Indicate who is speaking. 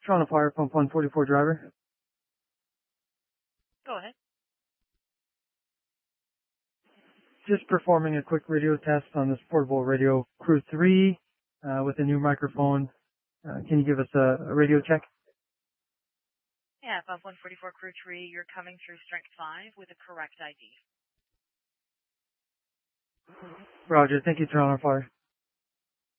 Speaker 1: Toronto Fire, pump 144 driver.
Speaker 2: Go ahead.
Speaker 1: Just performing a quick radio test on this portable radio Crew 3 with a new microphone. Can you give us a radio check?
Speaker 2: Yeah, pump 144 Crew 3, you're coming through strength 5 with a correct ID.
Speaker 1: Roger, thank you, Toronto Fire.